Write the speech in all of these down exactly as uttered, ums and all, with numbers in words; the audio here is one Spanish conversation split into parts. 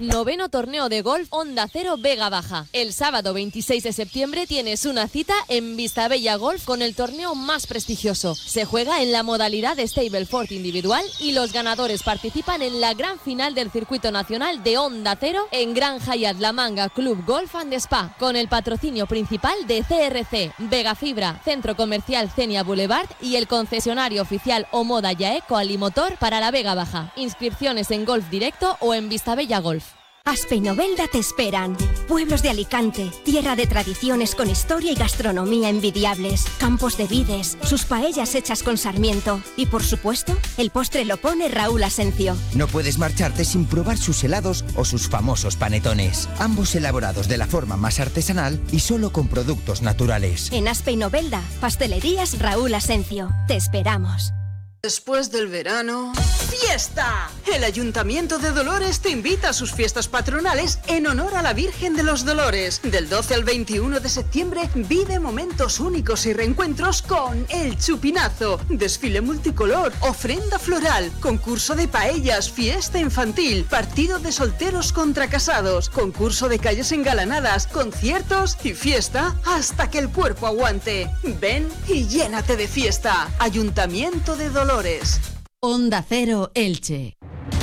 Noveno torneo de golf Onda Cero Vega Baja. El sábado veintiséis de septiembre tienes una cita en Vistabella Golf con el torneo más prestigioso. Se juega en la modalidad de Stableford individual y los ganadores participan en la gran final del circuito nacional de Onda Cero en Gran Hyatt La Manga Club Golf and Spa, con el patrocinio principal de C R C, Vega Fibra, Centro Comercial Cenia Boulevard y el concesionario oficial Omoda Yaeco Alimotor para la Vega Baja. Inscripciones en Golf Directo o en Vistabella Golf. Aspe y Novelda te esperan. Pueblos de Alicante, tierra de tradiciones con historia y gastronomía envidiables, campos de vides, sus paellas hechas con sarmiento y, por supuesto, el postre lo pone Raúl Asencio. No puedes marcharte sin probar sus helados o sus famosos panetones, ambos elaborados de la forma más artesanal y solo con productos naturales. En Aspe y Novelda, pastelerías Raúl Asencio. Te esperamos. Después del verano... ¡Fiesta! El Ayuntamiento de Dolores te invita a sus fiestas patronales en honor a la Virgen de los Dolores. Del doce al veintiuno de septiembre vive momentos únicos y reencuentros con El Chupinazo, desfile multicolor, ofrenda floral, concurso de paellas, fiesta infantil, partido de solteros contra casados, concurso de calles engalanadas, conciertos y fiesta hasta que el cuerpo aguante. Ven y llénate de fiesta. Ayuntamiento de Dolores. Onda Cero Elche.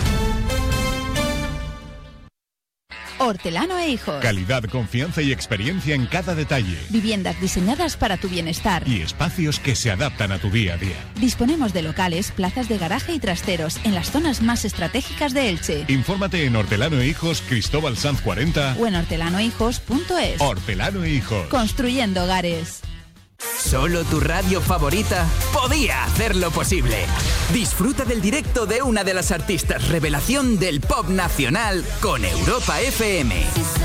Hortelano e Hijos. Calidad, confianza y experiencia en cada detalle. Viviendas diseñadas para tu bienestar. Y espacios que se adaptan a tu día a día. Disponemos de locales, plazas de garaje y trasteros en las zonas más estratégicas de Elche. Infórmate en Hortelano e Hijos, Cristóbal Sanz cuarenta o en hortelano hijos punto es. Hortelano e Hijos. Construyendo hogares. Solo tu radio favorita podía hacerlo posible. Disfruta del directo de una de las artistas revelación del pop nacional con Europa F M.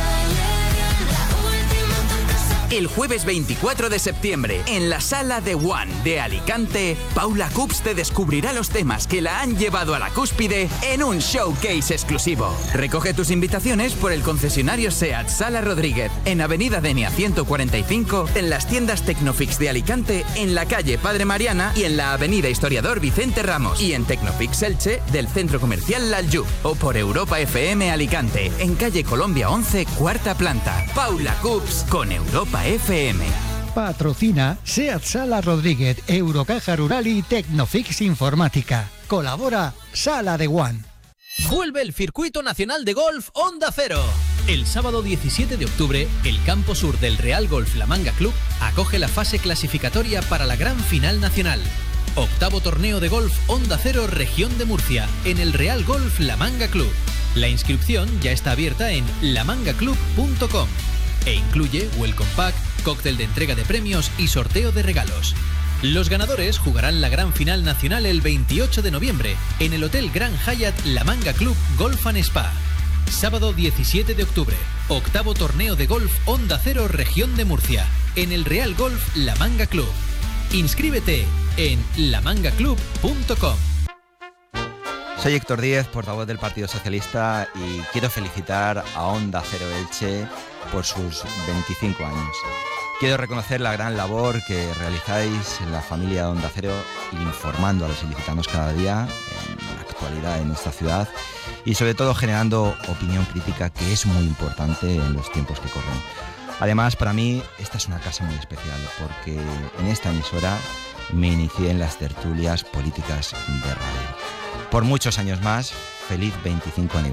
El jueves veinticuatro de septiembre, en la Sala de One de Alicante, Paula Cups te descubrirá los temas que la han llevado a la cúspide en un showcase exclusivo. Recoge tus invitaciones por el concesionario SEAT Sala Rodríguez, en Avenida Denia ciento cuarenta y cinco, en las tiendas Tecnofix de Alicante, en la calle Padre Mariana y en la Avenida Historiador Vicente Ramos, y en Tecnofix Elche del Centro Comercial Laljub, o por Europa F M Alicante, en calle Colombia once, cuarta planta. Paula Cups con Europa F M. Patrocina SEAT Sala Rodríguez, Eurocaja Rural y Tecnofix Informática. Colabora Sala de One. Vuelve el Circuito Nacional de Golf Onda Cero. El sábado diecisiete de octubre, el campo sur del Real Golf La Manga Club acoge la fase clasificatoria para la gran final nacional. Octavo torneo de golf Onda Cero Región de Murcia, en el Real Golf La Manga Club. La inscripción ya está abierta en la manga club punto com e incluye welcome pack, cóctel de entrega de premios y sorteo de regalos. Los ganadores jugarán la gran final nacional el veintiocho de noviembre en el Hotel Gran Hyatt La Manga Club Golf and Spa. Sábado diecisiete de octubre, octavo torneo de golf Onda Cero Región de Murcia, en el Real Golf La Manga Club. Inscríbete en la manga club punto com. Soy Héctor Díez, portavoz del Partido Socialista, y quiero felicitar a Onda Cero Elche por sus veinticinco años. Quiero reconocer la gran labor que realizáis en la familia de Onda Cero, informando a los ilicitanos cada día en la actualidad en esta ciudad y sobre todo generando opinión crítica, que es muy importante en los tiempos que corren. Además, para mí esta es una casa muy especial, porque en esta emisora me inicié en las tertulias políticas de radio. Por muchos años más, feliz veinticinco aniversario.